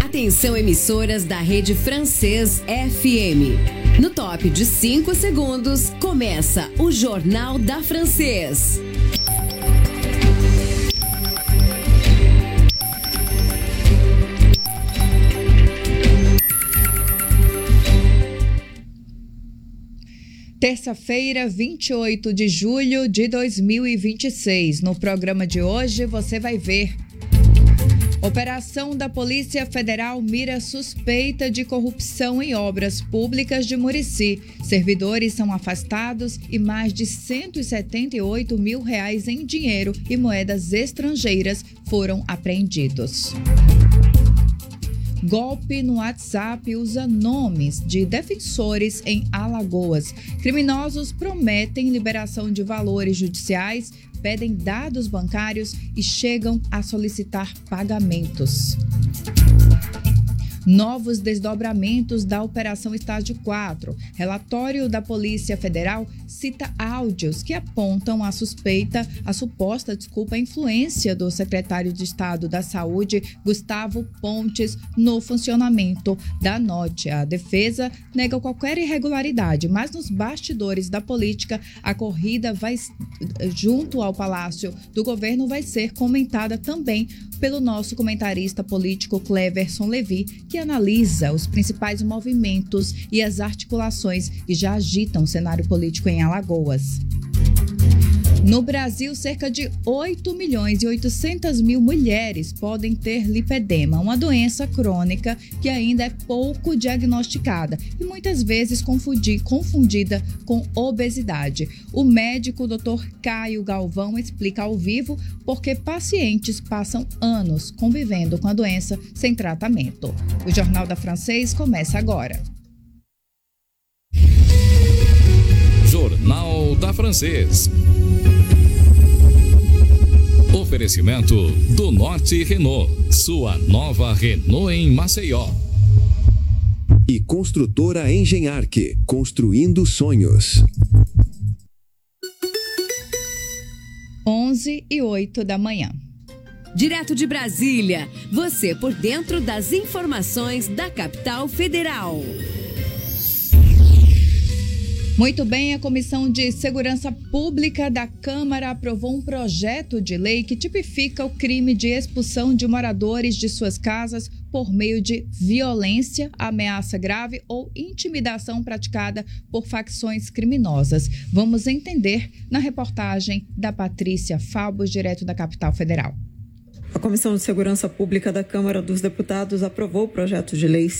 Atenção, emissoras da Rede Francês FM. No top de 5 segundos, começa o Jornal da Francês. Terça-feira, 28 de julho de 2026. No programa de hoje você vai ver: operação da Polícia Federal mira suspeita de corrupção em obras públicas de Murici. Servidores são afastados e mais de R$178 mil em dinheiro e moedas estrangeiras foram apreendidos. Golpe no WhatsApp usa nomes de defensores em Alagoas. Criminosos prometem liberação de valores judiciais, pedem dados bancários e chegam a solicitar pagamentos. Novos desdobramentos da Operação Estágio 4. Relatório da Polícia Federal cita áudios que apontam a suposta influência do secretário de Estado da Saúde, Gustavo Pontes, no funcionamento da NOT. A defesa nega qualquer irregularidade, mas nos bastidores da política, a corrida junto ao Palácio do Governo vai ser comentada também pelo nosso comentarista político Cleverson Levi, que analisa os principais movimentos e as articulações que já agitam o cenário político em Alagoas. No Brasil, cerca de 8.800.000 mulheres podem ter lipedema, uma doença crônica que ainda é pouco diagnosticada e muitas vezes confundida com obesidade. O médico Dr. Caio Galvão explica ao vivo por que pacientes passam anos convivendo com a doença sem tratamento. O Jornal da Francês começa agora. Jornal da Francês. Oferecimento do Norte Renault, sua nova Renault em Maceió. E construtora Engenharque, construindo sonhos. 11h08 da manhã. Direto de Brasília, você por dentro das informações da capital federal. Muito bem, a Comissão de Segurança Pública da Câmara aprovou um projeto de lei que tipifica o crime de expulsão de moradores de suas casas por meio de violência, ameaça grave ou intimidação praticada por facções criminosas. Vamos entender na reportagem da Patrícia Falbos, direto da capital federal. A Comissão de Segurança Pública da Câmara dos Deputados aprovou o projeto de lei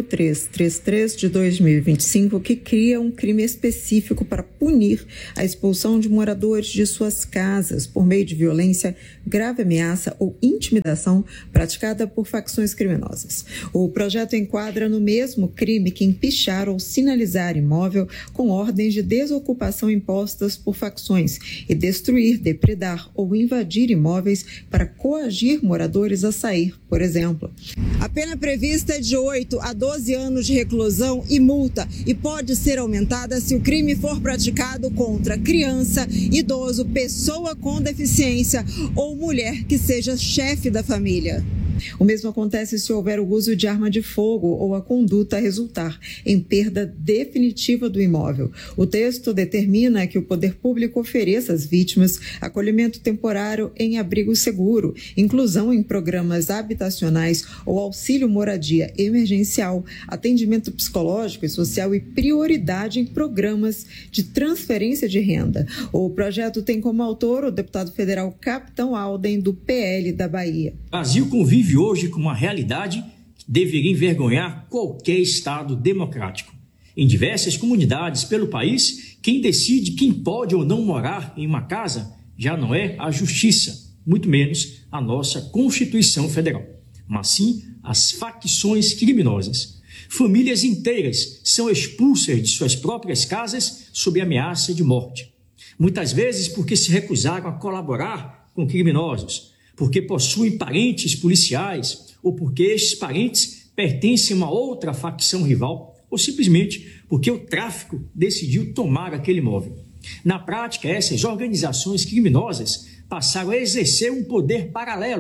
5333 de 2025, que cria um crime específico para punir a expulsão de moradores de suas casas por meio de violência, grave ameaça ou intimidação praticada por facções criminosas. O projeto enquadra no mesmo crime que empichar ou sinalizar imóvel com ordens de desocupação impostas por facções e destruir, depredar ou invadir imóveis para coagir moradores a sair, por exemplo. A pena prevista é de 8 a 12 anos de reclusão e multa e pode ser aumentada se o crime for praticado contra criança, idoso, pessoa com deficiência ou mulher que seja chefe da família. O mesmo acontece se houver o uso de arma de fogo ou a conduta resultar em perda definitiva do imóvel. O texto determina que o poder público ofereça às vítimas acolhimento temporário em abrigo seguro, inclusão em programas habitacionais ou auxílio moradia emergencial, atendimento psicológico e social e prioridade em programas de transferência de renda. O projeto tem como autor o deputado federal Capitão Alden, do PL da Bahia. O Brasil convive hoje com uma realidade que deveria envergonhar qualquer Estado democrático. Em diversas comunidades pelo país, quem decide quem pode ou não morar em uma casa já não é a Justiça, muito menos a nossa Constituição Federal, mas sim as facções criminosas. Famílias inteiras são expulsas de suas próprias casas sob ameaça de morte. Muitas vezes porque se recusaram a colaborar com criminosos, porque possuem parentes policiais ou porque estes parentes pertencem a uma outra facção rival ou simplesmente porque o tráfico decidiu tomar aquele imóvel. Na prática, essas organizações criminosas passaram a exercer um poder paralelo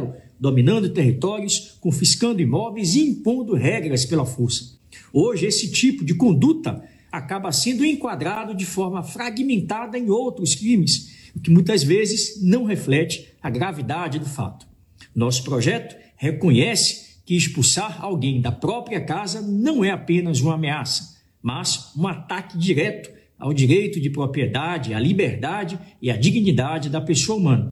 dominando territórios, confiscando imóveis e impondo regras pela força. Hoje, esse tipo de conduta acaba sendo enquadrado de forma fragmentada em outros crimes, o que muitas vezes não reflete a gravidade do fato. Nosso projeto reconhece que expulsar alguém da própria casa não é apenas uma ameaça, mas um ataque direto ao direito de propriedade, à liberdade e à dignidade da pessoa humana.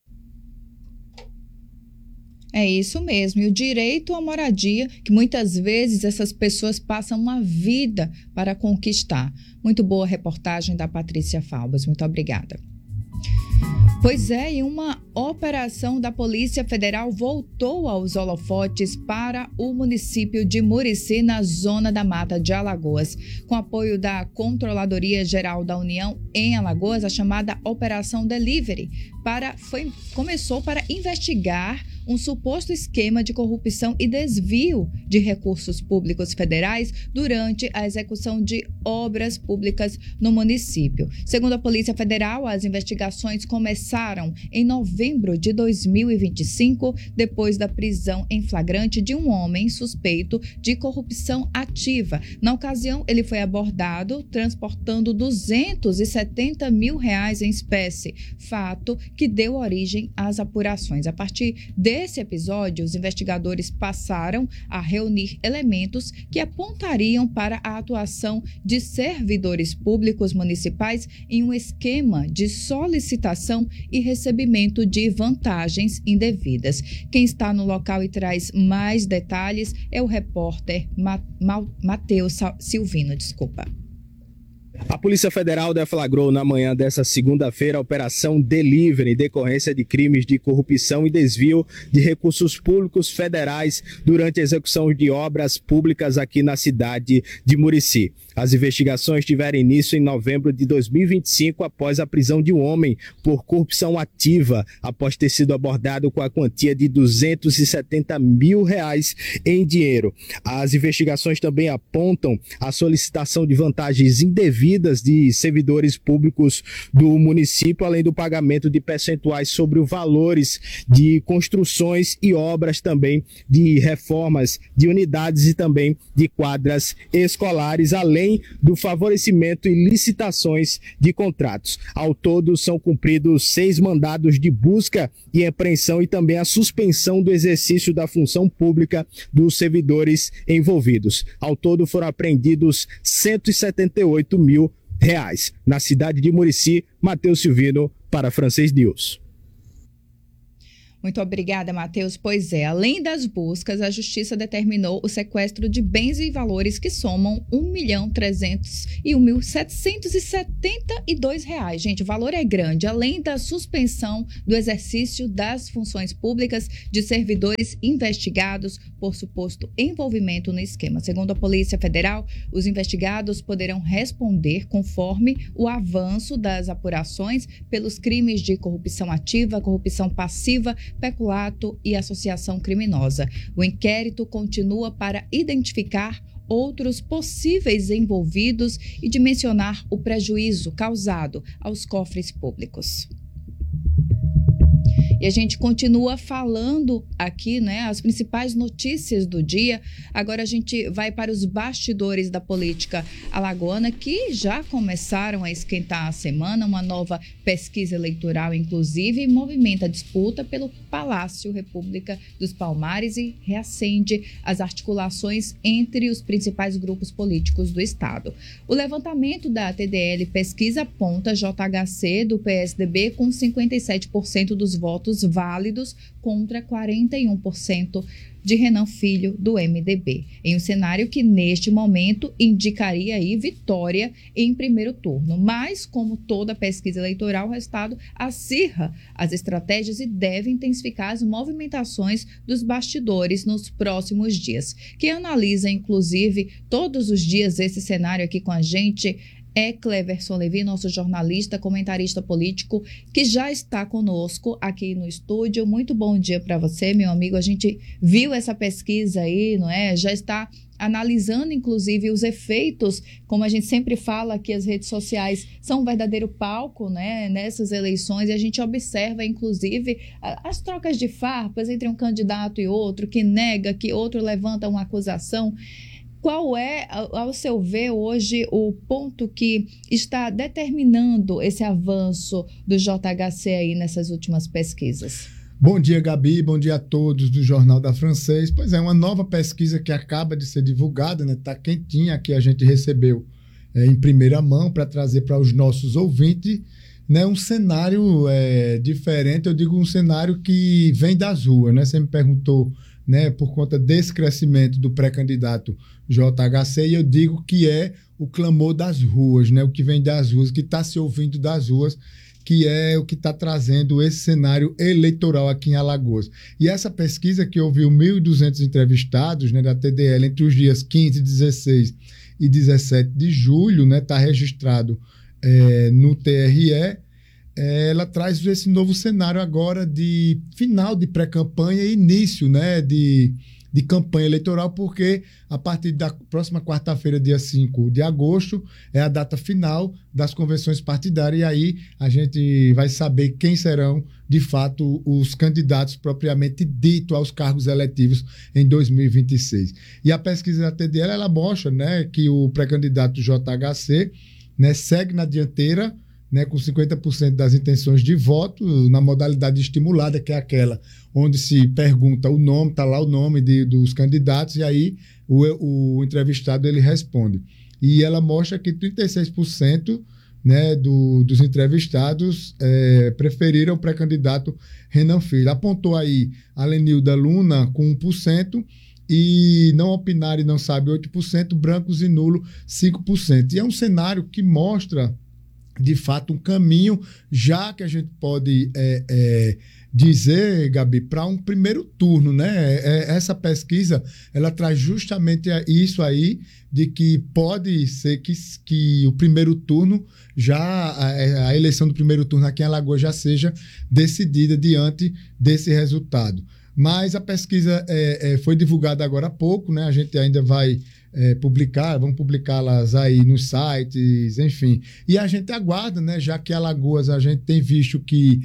É isso mesmo, e o direito à moradia, que muitas vezes essas pessoas passam uma vida para conquistar. Muito boa reportagem da Patrícia Falbas, muito obrigada. Pois é, e uma operação da Polícia Federal voltou aos holofotes para o município de Murici, na zona da Mata de Alagoas. Com apoio da Controladoria Geral da União em Alagoas, a chamada Operação Delivery começou para investigar um suposto esquema de corrupção e desvio de recursos públicos federais durante a execução de obras públicas no município. Segundo a Polícia Federal, as investigações começaram em novembro de 2025, depois da prisão em flagrante de um homem suspeito de corrupção ativa. Na ocasião, ele foi abordado transportando R$270 mil em espécie, fato que deu origem às apurações. A partir desse episódio, os investigadores passaram a reunir elementos que apontariam para a atuação de servidores públicos municipais em um esquema de solicitação e recebimento de vantagens indevidas. Quem está no local e traz mais detalhes é o repórter Matheus Silvino. A Polícia Federal deflagrou na manhã dessa segunda-feira a Operação Delivery em decorrência de crimes de corrupção e desvio de recursos públicos federais durante a execução de obras públicas aqui na cidade de Murici. As investigações tiveram início em novembro de 2025 após a prisão de um homem por corrupção ativa, após ter sido abordado com a quantia de R$270 mil em dinheiro. As investigações também apontam a solicitação de vantagens indevidas de servidores públicos do município, além do pagamento de percentuais sobre os valores de construções e obras também de reformas de unidades e também de quadras escolares, além do favorecimento e licitações de contratos. Ao todo, são cumpridos 6 mandados de busca e apreensão e também a suspensão do exercício da função pública dos servidores envolvidos. Ao todo, foram apreendidos R$178 mil. Na cidade de Murici, Matheus Silvino para Francês News. Muito obrigada, Matheus. Pois é, além das buscas, a Justiça determinou o sequestro de bens e valores que somam R$1.301.772. Gente, o valor é grande, além da suspensão do exercício das funções públicas de servidores investigados por suposto envolvimento no esquema. Segundo a Polícia Federal, os investigados poderão responder conforme o avanço das apurações pelos crimes de corrupção ativa, corrupção passiva, peculato e associação criminosa. O inquérito continua para identificar outros possíveis envolvidos e dimensionar o prejuízo causado aos cofres públicos. E a gente continua falando aqui, né, as principais notícias do dia. Agora a gente vai para os bastidores da política alagoana, que já começaram a esquentar a semana. Uma nova pesquisa eleitoral, inclusive, movimenta a disputa pelo Palácio República dos Palmares e reacende as articulações entre os principais grupos políticos do estado. O levantamento da TDL Pesquisa aponta JHC do PSDB com 57% dos votos válidos contra 41% de Renan Filho, do MDB, em um cenário que, neste momento, indicaria aí vitória em primeiro turno. Mas, como toda pesquisa eleitoral, o resultado acirra as estratégias e deve intensificar as movimentações dos bastidores nos próximos dias. Quem analisa, inclusive, todos os dias esse cenário aqui com a gente é Cleverson Levi, nosso jornalista, comentarista político, que já está conosco aqui no estúdio. Muito bom dia para você, meu amigo. A gente viu essa pesquisa aí, não é? Já está analisando, inclusive, os efeitos, como a gente sempre fala, que as redes sociais são um verdadeiro palco, né, nessas eleições, e a gente observa, inclusive, as trocas de farpas entre um candidato e outro, que nega, que outro levanta uma acusação. Qual é, ao seu ver, hoje, o ponto que está determinando esse avanço do JHC aí nessas últimas pesquisas? Bom dia, Gabi. Bom dia a todos do Jornal da Francês. Pois é, uma nova pesquisa que acaba de ser divulgada, né? Está quentinha, que a gente recebeu em primeira mão para trazer para os nossos ouvintes, né? Um cenário diferente, eu digo um cenário que vem das ruas, né? Você me perguntou, né, por conta desse crescimento do pré-candidato JHC, e eu digo que é o clamor das ruas, né? O que vem das ruas, que está se ouvindo das ruas, que é o que está trazendo esse cenário eleitoral aqui em Alagoas. E essa pesquisa que ouviu 1.200 entrevistados, né, da TDL entre os dias 15, 16 e 17 de julho, né, está registrado no TRE, ela traz esse novo cenário agora de final de pré-campanha e início, né, de campanha eleitoral, porque a partir da próxima quarta-feira, dia 5 de agosto, é a data final das convenções partidárias, e aí a gente vai saber quem serão, de fato, os candidatos propriamente dito aos cargos eletivos em 2026. E a pesquisa da TDL, ela mostra, né, que o pré-candidato JHC, né, segue na dianteira, né, com 50% das intenções de voto, na modalidade estimulada, que é aquela onde se pergunta o nome, está lá o nome dos candidatos, e aí o entrevistado ele responde. E ela mostra que 36%, né, dos entrevistados preferiram o pré-candidato Renan Filho. Apontou aí a Lenilda Luna com 1%, e não opinar e não sabe 8%, brancos e nulo 5%. E é um cenário que mostra, de fato, um caminho, já que a gente pode dizer, Gabi, para um primeiro turno, né? Essa pesquisa, ela traz justamente isso aí, de que pode ser que o primeiro turno, a eleição do primeiro turno aqui em Alagoas já seja decidida diante desse resultado. Mas a pesquisa foi divulgada agora há pouco, né? A gente ainda vai vamos publicá-las aí nos sites, enfim. E a gente aguarda, né? Já que Alagoas, a gente tem visto que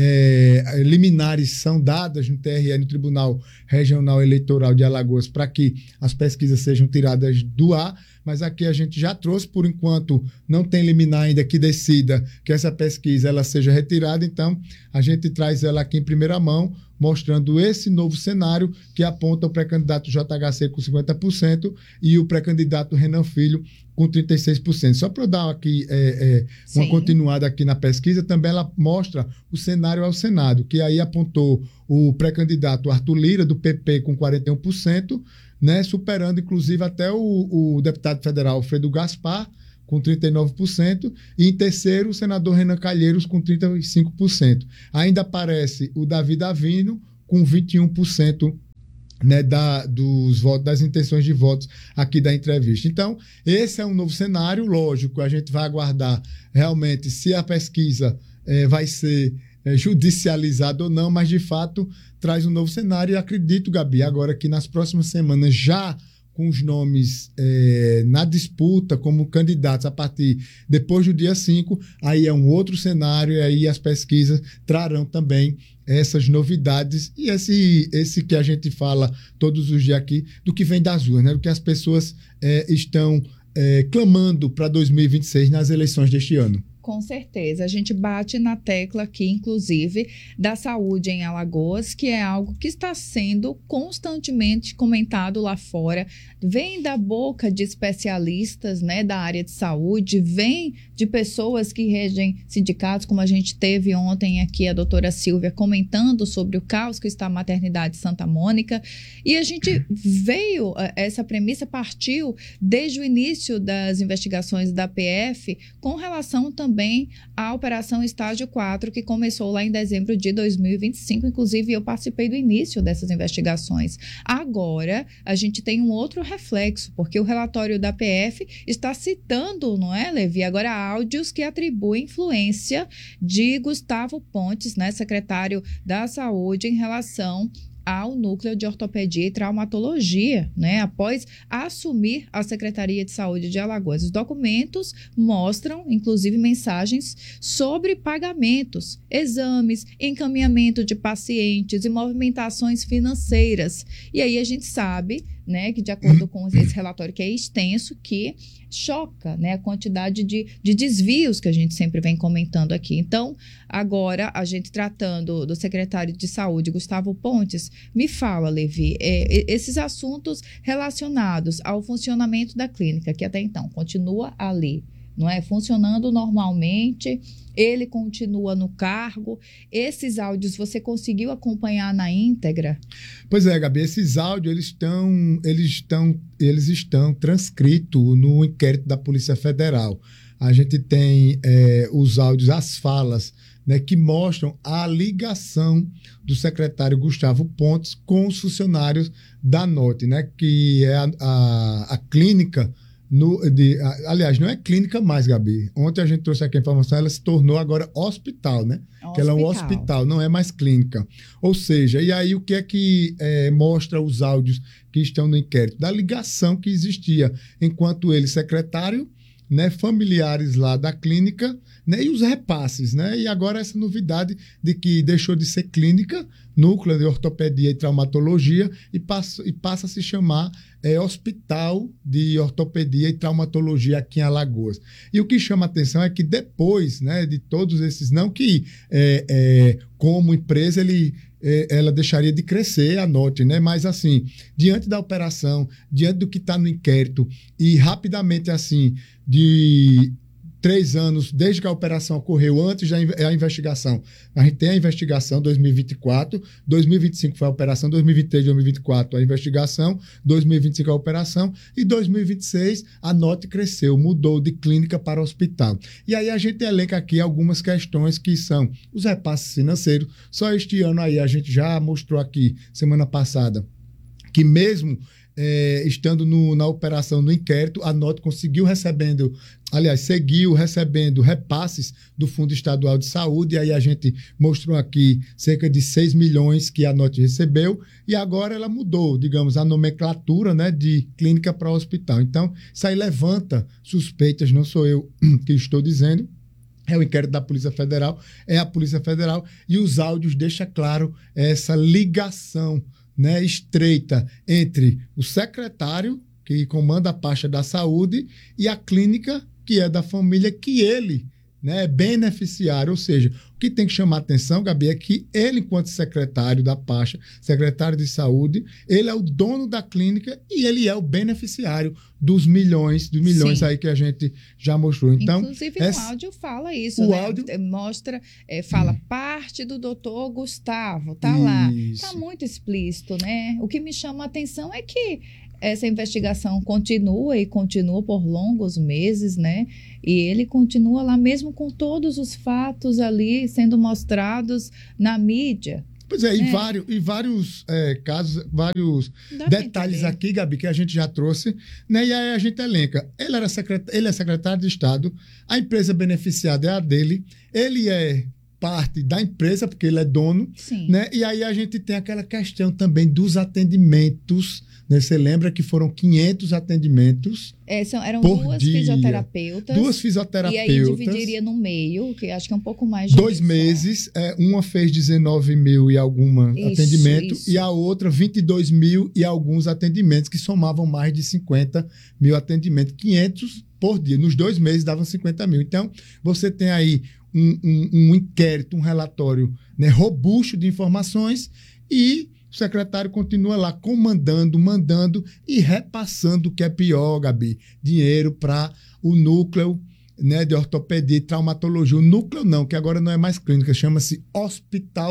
liminares são dadas no TRE, no Tribunal Regional Eleitoral de Alagoas, para que as pesquisas sejam tiradas do ar, mas aqui a gente já trouxe, por enquanto não tem liminar ainda que decida que essa pesquisa ela seja retirada, então a gente traz ela aqui em primeira mão, mostrando esse novo cenário que aponta o pré-candidato JHC com 50% e o pré-candidato Renan Filho com 36%. Só para eu dar aqui uma continuada aqui na pesquisa, também ela mostra o cenário ao Senado, que aí apontou o pré-candidato Arthur Lira, do PP, com 41%, né, superando inclusive até o deputado federal Alfredo Gaspar, com 39%, e em terceiro o senador Renan Calheiros com 35%. Ainda aparece o Davi Davino com 21%, né, dos votos, das intenções de votos aqui da entrevista. Então, esse é um novo cenário, lógico, a gente vai aguardar realmente se a pesquisa vai ser judicializada ou não, mas de fato traz um novo cenário, e acredito, Gabi, agora que nas próximas semanas, já com os nomes na disputa como candidatos a partir depois do dia 5, aí é um outro cenário, e aí as pesquisas trarão também essas novidades, e esse que a gente fala todos os dias aqui, do que vem das ruas, né? Do que as pessoas estão clamando para 2026 nas eleições deste ano. Com certeza. A gente bate na tecla aqui, inclusive, da saúde em Alagoas, que é algo que está sendo constantemente comentado lá fora. Vem da boca de especialistas, né, da área de saúde, vem de pessoas que regem sindicatos, como a gente teve ontem aqui a doutora Silvia comentando sobre o caos que está a maternidade Santa Mônica. E a gente veio, essa premissa partiu desde o início das investigações da PF, com relação também também a Operação Estágio 4, que começou lá em dezembro de 2025. Inclusive, eu participei do início dessas investigações. Agora, a gente tem um outro reflexo, porque o relatório da PF está citando, não é, Levi, agora áudios que atribuem influência de Gustavo Pontes, né, secretário da Saúde, em relação ao Núcleo de Ortopedia e Traumatologia, né, após assumir a Secretaria de Saúde de Alagoas. Os documentos mostram, inclusive, mensagens sobre pagamentos, exames, encaminhamento de pacientes e movimentações financeiras. E aí a gente sabe, né, que de acordo com esse relatório, que é extenso, que choca, né, a quantidade de desvios que a gente sempre vem comentando aqui. Então, agora, a gente tratando do secretário de Saúde, Gustavo Pontes, me fala, Levi, esses assuntos relacionados ao funcionamento da clínica, que até então continua ali, não é? Funcionando normalmente, ele continua no cargo. Esses áudios você conseguiu acompanhar na íntegra? Pois é, Gabi, esses áudios eles estão transcritos no inquérito da Polícia Federal. A gente tem os áudios, as falas, né, que mostram a ligação do secretário Gustavo Pontes com os funcionários da NOT, né, que é a clínica. Aliás, não é clínica mais, Gabi. Ontem a gente trouxe aqui a informação, ela se tornou agora hospital, né? Que ela é um hospital, não é mais clínica. Ou seja, e aí o que é que mostra os áudios que estão no inquérito? Da ligação que existia enquanto ele, secretário, né, familiares lá da clínica, né, e os repasses, né? E agora essa novidade de que deixou de ser clínica, Núcleo de Ortopedia e Traumatologia, e passa a se chamar Hospital de Ortopedia e Traumatologia aqui em Alagoas. E o que chama a atenção é que depois, né, de todos esses, não que como empresa ela deixaria de crescer, a NOT, né? Mas assim, diante da operação, diante do que está no inquérito e rapidamente assim, de 3 anos, desde que a operação ocorreu, antes da investigação. A gente tem a investigação 2024, 2025 foi a operação, 2023, 2024 a investigação, 2025 a operação e 2026 a NOT cresceu, mudou de clínica para hospital. E aí a gente elenca aqui algumas questões que são os repasses financeiros. Só este ano aí a gente já mostrou aqui, semana passada, que mesmo estando na operação, no inquérito, a NOT seguiu recebendo repasses do Fundo Estadual de Saúde, e aí a gente mostrou aqui cerca de 6 milhões que a NOT recebeu, e agora ela mudou, digamos, a nomenclatura, né, de clínica para hospital. Então, isso aí levanta suspeitas, não sou eu que estou dizendo, é o inquérito da Polícia Federal, é a Polícia Federal, e os áudios deixam claro essa ligação, né, estreita entre o secretário, que comanda a pasta da saúde, e a clínica, que é da família, que ele, né, é beneficiário. Ou seja, o que tem que chamar a atenção, Gabi, é que ele, enquanto secretário da pasta, secretário de saúde, ele é o dono da clínica e ele é o beneficiário dos milhões Sim. aí que a gente já mostrou. Então, inclusive, o áudio fala isso, né? Áudio mostra, fala parte do doutor Gustavo, tá lá. Tá muito explícito, né? O que me chama a atenção é que essa investigação continua por longos meses, né? E ele continua lá mesmo com todos os fatos ali sendo mostrados na mídia. Pois é, e vários casos, vários detalhes aqui, Gabi, que a gente já trouxe, né? E aí a gente elenca. Ele é secretário de Estado, a empresa beneficiada é a dele, ele é parte da empresa, porque ele é dono, Sim. né? E aí a gente tem aquela questão também dos atendimentos, né? Você lembra que foram 500 atendimentos eram por duas dia. fisioterapeutas. Duas fisioterapeutas. E aí dividiria no meio, que acho que é um pouco mais de 2 meses. Uma fez 19 mil e algum atendimento, e a outra 22 mil e alguns atendimentos, que somavam mais de 50 mil atendimentos. 500 por dia. Nos 2 meses davam 50 mil. Então, você tem aí um inquérito, um relatório, né, robusto de informações, e o secretário continua lá comandando, mandando e repassando, o que é pior, Gabi, dinheiro para o núcleo, né, de ortopedia e traumatologia. O núcleo não, que agora não é mais clínica, chama-se Hospital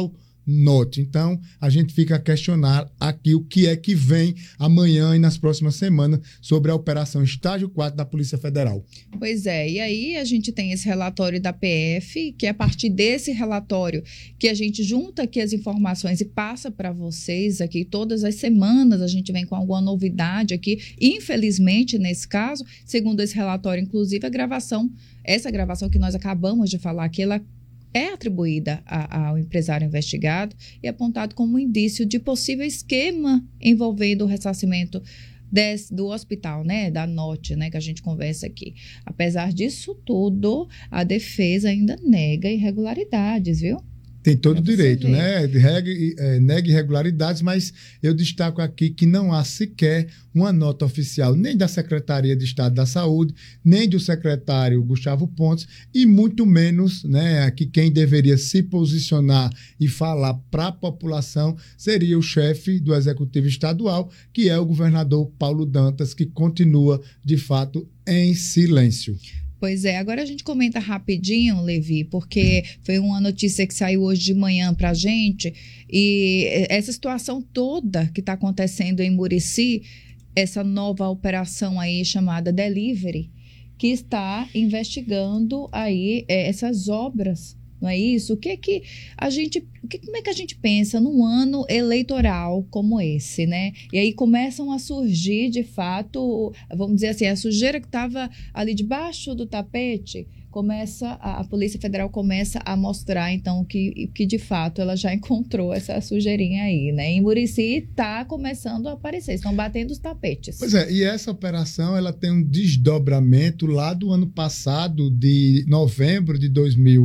Norte. Então, a gente fica a questionar aqui o que é que vem amanhã e nas próximas semanas sobre a Operação Estágio 4 da Polícia Federal. Pois é, e aí a gente tem esse relatório da PF, que é a partir desse relatório que a gente junta aqui as informações e passa para vocês aqui. Todas as semanas a gente vem com alguma novidade aqui. Infelizmente, nesse caso, segundo esse relatório, inclusive essa gravação que nós acabamos de falar aqui, ela é atribuída ao empresário investigado e apontado como indício de possível esquema envolvendo o ressarcimento do hospital, né, da Norte, né, que a gente conversa aqui. Apesar disso tudo, a defesa ainda nega irregularidades, viu? Tem todo o direito, né? Nega irregularidades, mas eu destaco aqui que não há sequer uma nota oficial nem da Secretaria de Estado da Saúde, nem do secretário Gustavo Pontes, e muito menos, né, que quem deveria se posicionar e falar para a população seria o chefe do Executivo Estadual, que é o governador Paulo Dantas, que continua, de fato, em silêncio. Pois é, agora a gente comenta rapidinho, Levi, porque foi uma notícia que saiu hoje de manhã para a gente, e essa situação toda que está acontecendo em Murici, essa nova operação aí chamada Delivery, que está investigando aí essas obras, não é isso? Como é que a gente pensa num ano eleitoral como esse, né? E aí começam a surgir, de fato, vamos dizer assim, a sujeira que estava ali debaixo do tapete, a Polícia Federal começa a mostrar, então, que de fato ela já encontrou essa sujeirinha aí, né? Em Murici está começando a aparecer, estão batendo os tapetes. Pois é, e essa operação ela tem um desdobramento lá do ano passado, de novembro de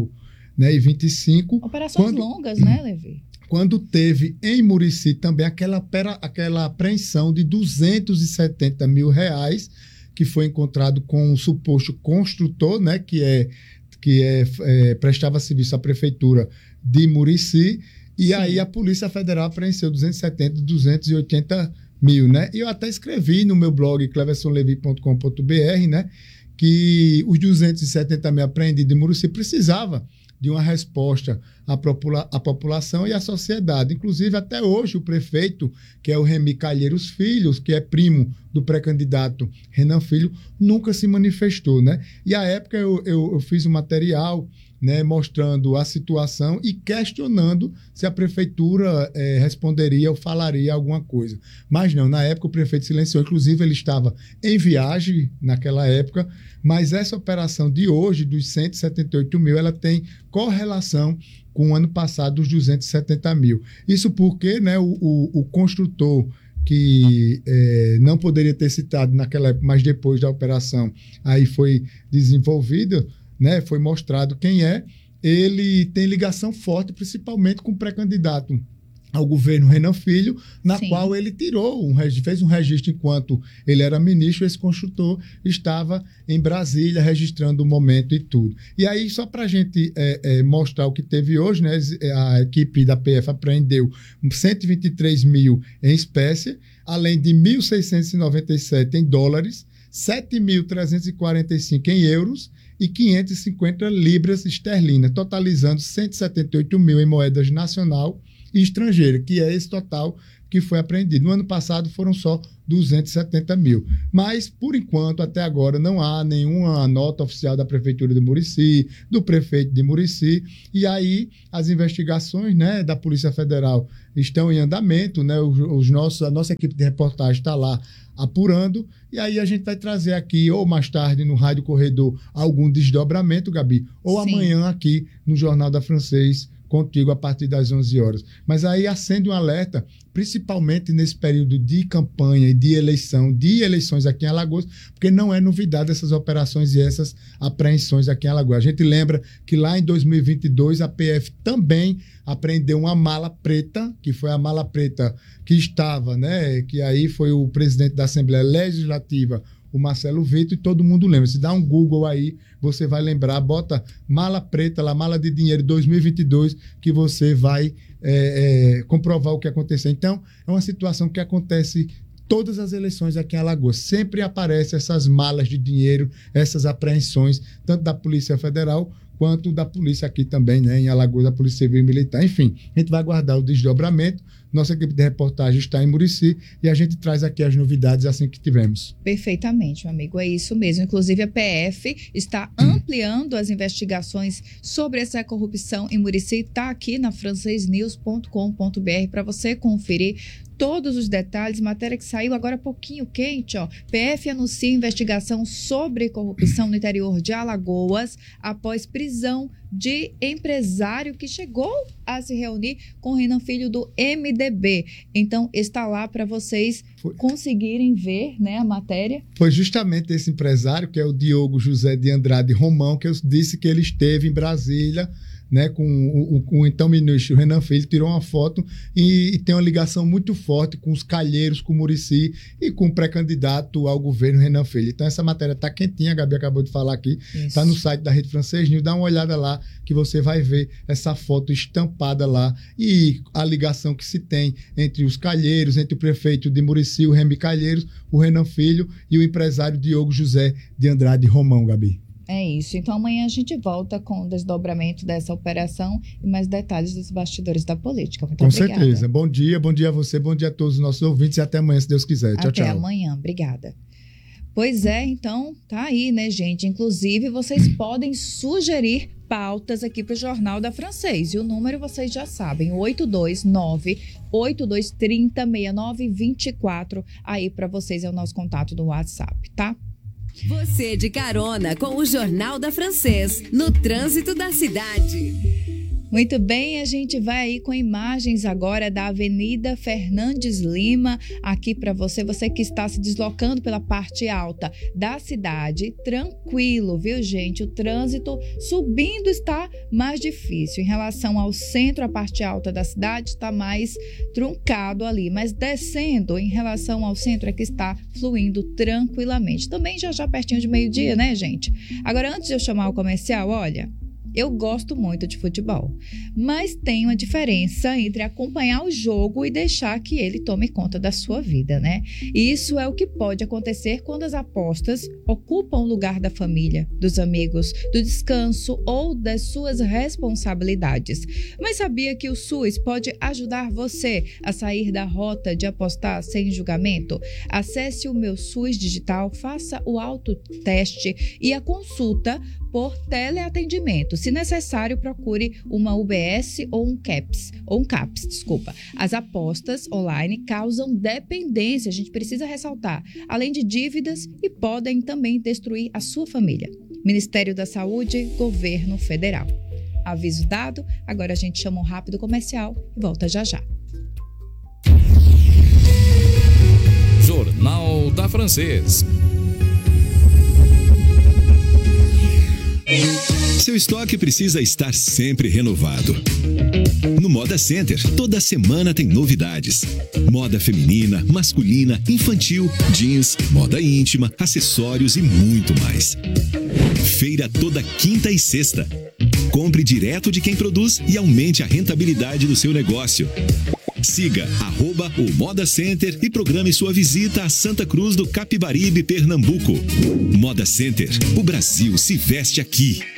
2025. Operações longas, né, Levi? Quando teve em Murici também aquela apreensão de R$270 mil, que foi encontrado com um suposto construtor, né, que prestava serviço à prefeitura de Murici, e aí a Polícia Federal apreendeu 280 mil, né? E eu até escrevi no meu blog cleversonlevi.com.br, né, que os 270 mil apreendidos de Murici precisava de uma resposta à população e à sociedade. Inclusive, até hoje, o prefeito, que é o Remy Calheiros Filho, que é primo do pré-candidato Renan Filho, nunca se manifestou, né? E, à época, eu fiz um material, né, mostrando a situação e questionando se a prefeitura responderia ou falaria alguma coisa. Mas não, na época o prefeito silenciou, inclusive ele estava em viagem naquela época, mas essa operação de hoje, dos 178 mil, ela tem correlação com o ano passado, dos 270 mil. Isso porque, né, o construtor que não poderia ter citado naquela época, mas depois da operação aí foi desenvolvida, né, foi mostrado quem é. Ele tem ligação forte, principalmente com o pré-candidato ao governo Renan Filho, na qual ele fez um registro enquanto ele era ministro. Esse construtor estava em Brasília registrando o momento e tudo. E aí, só para a gente mostrar o que teve hoje, né, a equipe da PF apreendeu 123 mil em espécie, além de 1.697 em dólares, 7.345 em euros e 550 libras esterlinas, totalizando 178 mil em moedas nacional e estrangeira, que é esse total que foi apreendido. No ano passado foram só 270 mil. Mas, por enquanto, até agora, não há nenhuma nota oficial da Prefeitura de Murici, do prefeito de Murici, e aí as investigações, né, da Polícia Federal estão em andamento, né, a nossa equipe de reportagem está lá apurando, e aí a gente vai trazer aqui, ou mais tarde no Rádio Corredor, algum desdobramento, Gabi, ou amanhã aqui no Jornal da Francês, contigo a partir das 11 horas. Mas aí acende um alerta, principalmente nesse período de campanha e de eleições aqui em Alagoas, porque não é novidade essas operações e essas apreensões aqui em Alagoas. A gente lembra que lá em 2022 a PF também apreendeu uma mala preta, que foi a mala preta que estava, né, que aí foi o presidente da Assembleia Legislativa, o Marcelo Vitor, e todo mundo lembra. Se dá um Google aí, você vai lembrar, bota mala preta lá, mala de dinheiro 2022, que você vai comprovar o que aconteceu. Então, é uma situação que acontece todas as eleições aqui em Alagoas. Sempre aparecem essas malas de dinheiro, essas apreensões, tanto da Polícia Federal quanto da polícia aqui também, né, em Alagoas, da Polícia Civil e Militar. Enfim, a gente vai aguardar o desdobramento. Nossa equipe de reportagem está em Murici e a gente traz aqui as novidades assim que tivermos. Perfeitamente, meu amigo, é isso mesmo. Inclusive, a PF está ampliando as investigações sobre essa corrupção em Murici. Está aqui na francesnews.com.br para você conferir todos os detalhes, matéria que saiu agora há pouquinho quente, ó. PF anuncia investigação sobre corrupção no interior de Alagoas após prisão de empresário que chegou a se reunir com Renan Filho do MDB. Então, está lá para vocês conseguirem ver, né, a matéria. Foi justamente esse empresário, que é o Diogo José de Andrade Romão, que eu disse que ele esteve em Brasília, né, com o então ministro Renan Filho, tirou uma foto e tem uma ligação muito forte com os Calheiros, com o Murici e com o pré-candidato ao governo Renan Filho. Então essa matéria está quentinha, a Gabi acabou de falar aqui, está no site da Rede Francês News, dá uma olhada lá que você vai ver essa foto estampada lá e a ligação que se tem entre os Calheiros, entre o prefeito de Murici, o Remy Calheiros, o Renan Filho e o empresário Diogo José de Andrade Romão, Gabi. É isso. Então, amanhã a gente volta com o desdobramento dessa operação e mais detalhes dos bastidores da política. Muito obrigada. Com certeza. Bom dia a você, bom dia a todos os nossos ouvintes e até amanhã, se Deus quiser. Tchau, tchau. Até amanhã. Obrigada. Pois é, então, tá aí, né, gente? Inclusive, vocês podem sugerir pautas aqui para o Jornal da Francês. E o número vocês já sabem, 829-8230-6924. Aí para vocês é o nosso contato do WhatsApp, tá? Você de carona com o Jornal da Francês, no trânsito da cidade. Muito bem, a gente vai aí com imagens agora da Avenida Fernandes Lima, aqui para você que está se deslocando pela parte alta da cidade, tranquilo, viu, gente? O trânsito subindo está mais difícil. Em relação ao centro, a parte alta da cidade está mais truncado ali, mas descendo em relação ao centro é que está fluindo tranquilamente. Também já pertinho de meio-dia, né, gente? Agora, antes de eu chamar o comercial, olha... Eu gosto muito de futebol, mas tem uma diferença entre acompanhar o jogo e deixar que ele tome conta da sua vida, né? E isso é o que pode acontecer quando as apostas ocupam o lugar da família, dos amigos, do descanso ou das suas responsabilidades. Mas sabia que o SUS pode ajudar você a sair da rota de apostar sem julgamento? Acesse o Meu SUS Digital, faça o autoteste e a consulta por teleatendimento. Se necessário, procure uma UBS ou um CAPS. As apostas online causam dependência, a gente precisa ressaltar, além de dívidas e podem também destruir a sua família. Ministério da Saúde, Governo Federal. Aviso dado, agora a gente chama um rápido comercial e volta já já. Jornal da Francês. Seu estoque precisa estar sempre renovado. No Moda Center, toda semana tem novidades. Moda feminina, masculina, infantil, jeans, moda íntima, acessórios e muito mais. Feira toda quinta e sexta. Compre direto de quem produz e aumente a rentabilidade do seu negócio. Siga @o Moda Center e programe sua visita a Santa Cruz do Capibaribe, Pernambuco. Moda Center, o Brasil se veste aqui.